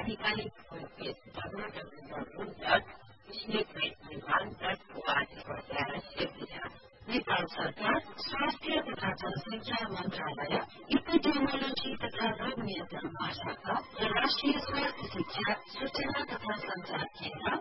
आधिकारिक homepage www.विश्लेषणनिर्माण.org/नेपाल नेपाल सरकार स्वास्थ्य तथा जनसंख्या मन्त्रालय इपिडेमियोलोजी तथा रोग नियन्त्रण महाशाखा र राष्ट्रिय स्वास्थ्य शिक्षा सूचना तथा संचार केन्द्र